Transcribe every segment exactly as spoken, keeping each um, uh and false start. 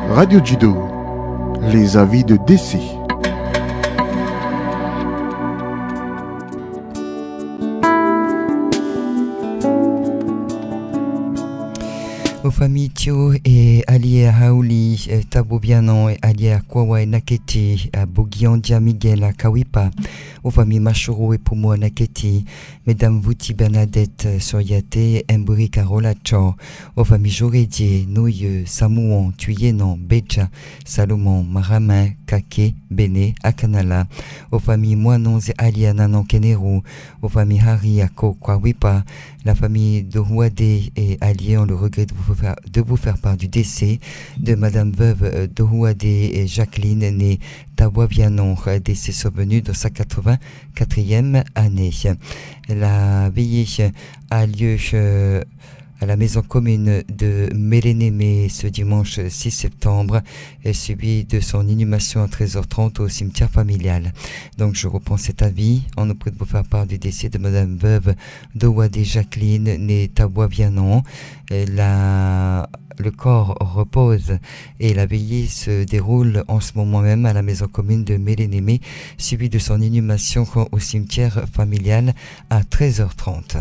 Radio Judo, les avis de décès. Aux familles Tio et alliés à Hauli, Tabobianon et alliés à Kwawa et Naketi, à Bogiandia Miguel à Kawipa, aux familles Machoro et Pomo à Naketi, Mesdames Vouti Bernadette Soriate, Mburi Karolacho, aux familles Jorédier, Nouye, Samouan, Tuyenon, Beja, Salomon, Maramin, Kake, Bene, Akanala, aux familles Moinons et alliés à Nanon Kenero, aux familles Hari à Kwawipa, la famille Dohouade et alliés ont le regret de vous faire, de vous faire part du décès de Madame Veuve Dohouade et Jacqueline, née Taboabianon, décès survenu dans sa quatre-vingt-quatrième année. La veillée a lieu euh, à la maison commune de Mélénémé ce dimanche six septembre, et suivi de son inhumation à treize heures trente au cimetière familial. Donc je reprends cet avis. On nous prie de vous faire part du décès de Madame Veuve Dohouade Jacqueline, née Taboabianon. La Le corps repose et la veillée se déroule en ce moment même à la maison commune de Mélénémé, suivi de son inhumation au cimetière familial à treize heures trente.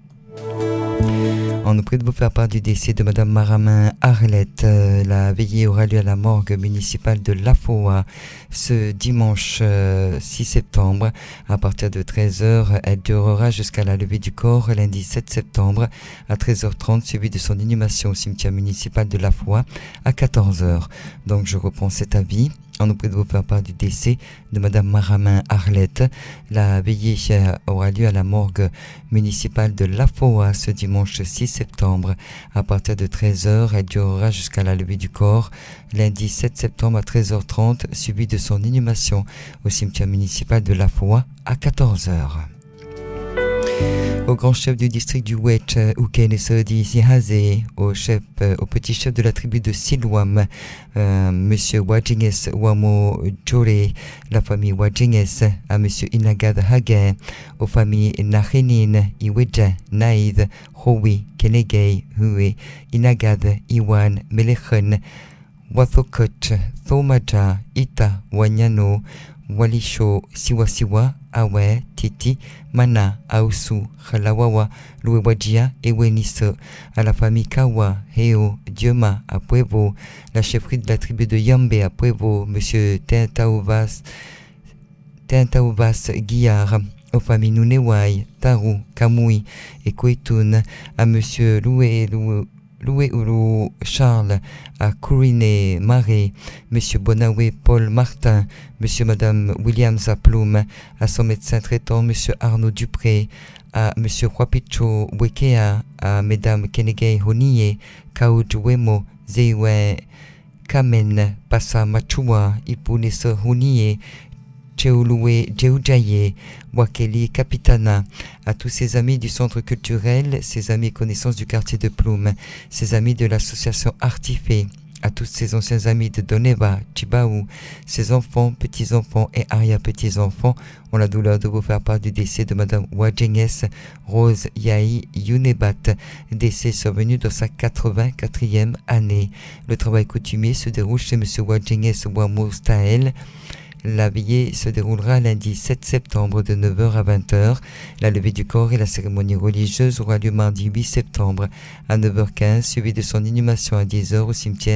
On nous prie de vous faire part du décès de Madame Maramin Arlette. La veillée aura lieu à la morgue municipale de Lafoa ce dimanche six septembre à partir de treize heures. Elle durera jusqu'à la levée du corps lundi sept septembre à treize heures trente, suivi de son inhumation au cimetière municipal de Lafoa à quatorze heures. Donc je reprends cet avis. On nous prie de vous faire part du décès de Madame Maramin Arlette. La veillée aura lieu à la morgue municipale de Lafoa ce dimanche six septembre à partir de treize heures. Elle durera jusqu'à la levée du corps lundi sept septembre à treize heures trente, suivi de son inhumation au cimetière municipal de Lafoa à quatorze heures. Au grand chef du district du Wetch, Uken Sodi Sihaze, au chef, euh, au petit chef de la tribu de Silwam, euh, Monsieur Wajinges Wamo Jore, la famille Wajinges, à Monsieur Inagad Hage, aux familles Nahenin, Iweja, Naïd, Howi, Kenegay, Hue, Inagad, Iwan, Melechen, Wathokot, Thomaja, Ita, Wanyano, Walisho, Siwasiwa, Awe, Titi, Mana, Ausu, Khalawawa, Louewajia et Weniso, à la famille Kawa, Heo, Dioma, à Puevo, la chefferie de la tribu de Yambe à Puevo, Monsieur Tentauvas, Tentauvas Guillard, aux familles Nunewai, Taru, Kamui et Koitoun, à Monsieur Loué, Loué, Loué Oulou Charles, à Couriné Marais, Monsieur Bonawé Paul Martin, Monsieur Madame Williams à Plume, à son médecin traitant Monsieur Arnaud Dupré, à Monsieur Huapicho Wekea, à Mesdames Kenegay Honie, Kaujuemo, Zewe, Kamen, Passa Machua, Ipunisa Honie, Cheouloué Djeujaye, Wakeli Capitana, à tous ses amis du centre culturel, ses amis connaissances du quartier de Plume, ses amis de l'association Artifé, à tous ses anciens amis de Doneva, Chibaou, ses enfants, petits-enfants et arrière-petits-enfants ont la douleur de vous faire part du décès de Madame Wajenges Rose Yahi Yunebat, décès survenu dans sa quatre-vingt-quatrième année. Le travail coutumier se déroule chez Monsieur Wajenges Wamo Stael. La veillée se déroulera lundi sept septembre de neuf heures à vingt heures. La levée du corps et la cérémonie religieuse aura lieu mardi huit septembre à neuf heures quinze, suivi de son inhumation à dix heures au cimetière